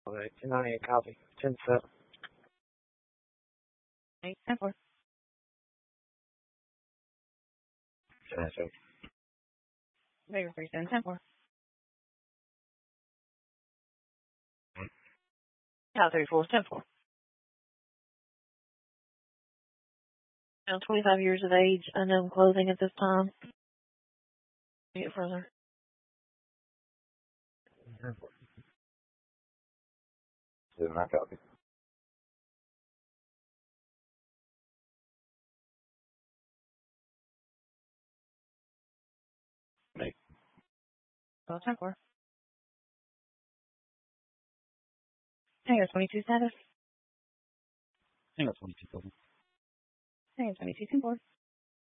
Alright, 1098 copy. 10-7. 8-10-4. 10-7. Vader 37-10-4. Now 34-10-4. Now 25 years of age, unknown clothing at this time. Get further. 10-4. Copy. Make. 12-10-4. Hangar 22 status. Hang on, 22 seconds. Hangar 22-10-4.